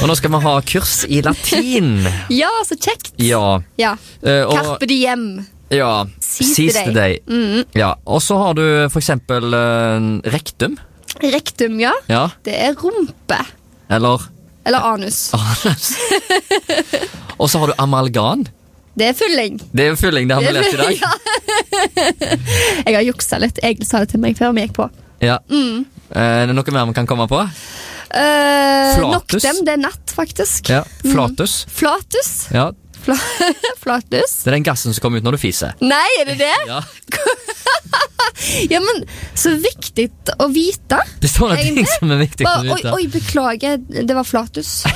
Og nå skal vi ha kurs i latin. Ja, så kjekt. Ja. Carpe diem. Ja, siste day. Ja, og så har du for eksempel rektum. Rektum, ja. Det er rumpe. Eller anus. Og så har du amalgan. Det er fylling. Det har vi lært i dag. Jeg har jukset litt. Egil sa det til meg før vi gikk på. Ja. Er det noe mer vi kan komme på? Nok dem, det er natt faktisk. Ja, flatus. Flatus? Ja. Flatus? Det er den gassen som kommer ut når du fiser. Nei, er det det? Ja. Ja, men så viktig å vite. Det står noen ting som er viktig å vite. Oi, beklager, det var flatus.